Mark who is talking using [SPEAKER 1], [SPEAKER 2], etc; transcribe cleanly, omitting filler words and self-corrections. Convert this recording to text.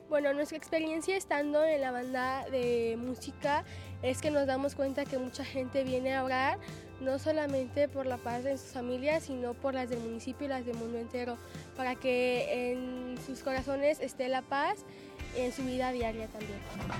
[SPEAKER 1] Bueno, nuestra experiencia estando en la banda de música es que nos damos cuenta que mucha gente viene a orar, no solamente por la paz de sus familias, sino por las del municipio y las del mundo entero, para que en sus corazones esté la paz y en su vida diaria también.